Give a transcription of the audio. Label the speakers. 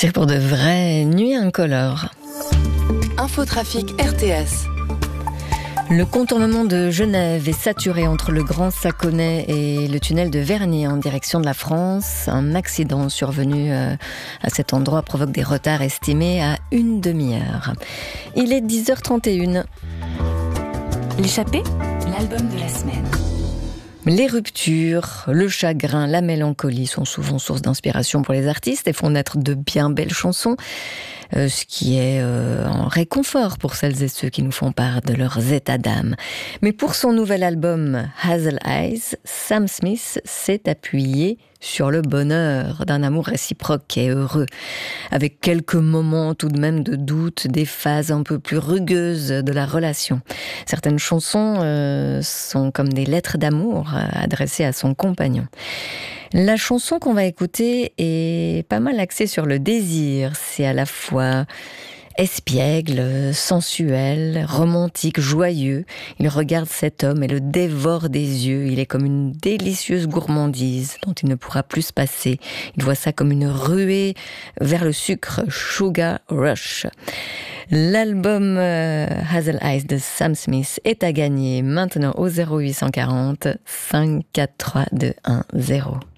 Speaker 1: C'est pour de vraies nuits incolores.
Speaker 2: Infotrafic RTS.
Speaker 1: Le contournement de Genève est saturé entre le Grand Saconnet et le tunnel de Vernier en direction de la France. Un accident survenu à cet endroit provoque des retards estimés à une demi-heure. Il est 10h31.
Speaker 2: L'échappée, l'album de la semaine.
Speaker 1: Les ruptures, le chagrin, la mélancolie sont souvent source d'inspiration pour les artistes et font naître de bien belles chansons, ce qui est un réconfort pour celles et ceux qui nous font part de leurs états d'âme. Mais pour son nouvel album Hazel Eyes, Sam Smith s'est appuyé sur le bonheur d'un amour réciproque et heureux, avec quelques moments tout de même de doute, des phases un peu plus rugueuses de la relation. Certaines chansons sont comme des lettres d'amour adressées à son compagnon. La chanson qu'on va écouter est pas mal axée sur le désir. C'est à la fois espiègle, sensuel, romantique, joyeux. Il regarde cet homme et le dévore des yeux. Il est comme une délicieuse gourmandise dont il ne pourra plus se passer. Il voit ça comme une ruée vers le sucre, Sugar Rush. L'album Hazel Eyes de Sam Smith est à gagner maintenant au 0840 543 210.